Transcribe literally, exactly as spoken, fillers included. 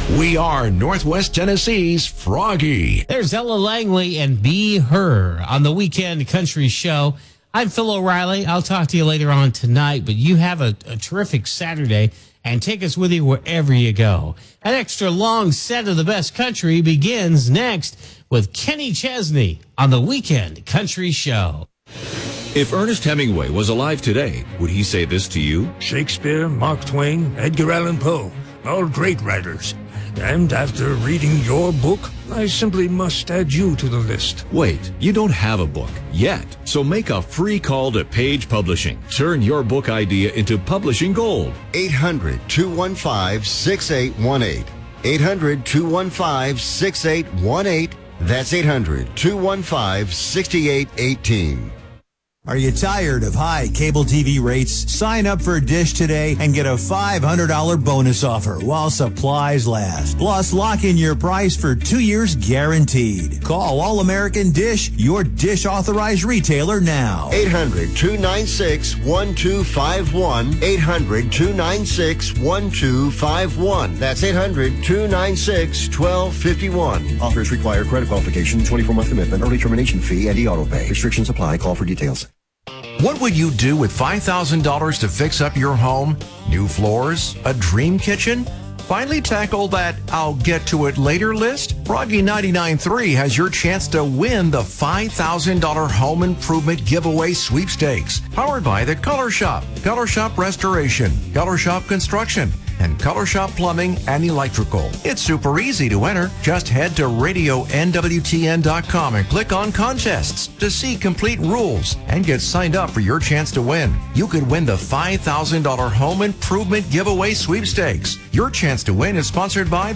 We are Northwest Tennessee's Froggy. There's Ella Langley and Be Her on the Weekend Country Show. I'm Phil O'Reilly. I'll talk to you later on tonight, but you have a, a terrific Saturday and take us with you wherever you go. An extra long set of the best country begins next with Kenny Chesney on the Weekend Country Show. If Ernest Hemingway was alive today, would he say this to you? Shakespeare, Mark Twain, Edgar Allan Poe, all great writers. And after reading your book, I simply must add you to the list. Wait, you don't have a book yet. So make a free call to Page Publishing. Turn your book idea into publishing gold. eight hundred, two one five, six eight one eight. eight hundred, two one five, six eight one eight. That's eight hundred, two one five, six eight one eight. Are you tired of high cable T V rates? Sign up for Dish today and get a five hundred dollars bonus offer while supplies last. Plus, lock in your price for two years guaranteed. Call All American Dish, your Dish authorized retailer now. eight hundred, two nine six, one two five one. eight hundred, two nine six, one two five one. That's eight hundred, two nine six, one two five one. Offers require credit qualification, twenty-four month commitment, early termination fee, and e-auto pay. Restrictions apply. Call for details. What would you do with five thousand dollars to fix up your home? New floors? A dream kitchen? Finally tackle that I'll get to it later list? Froggy ninety-nine point three has your chance to win the five thousand dollars Home Improvement Giveaway Sweepstakes. Powered by the Color Shop, Color Shop Restoration, Color Shop Construction, and Color Shop Plumbing and Electrical. It's super easy to enter. Just head to radio N W T N dot com and click on contests to see complete rules and get signed up for your chance to win. You could win the five thousand dollars Home Improvement Giveaway Sweepstakes. Your chance to win is sponsored by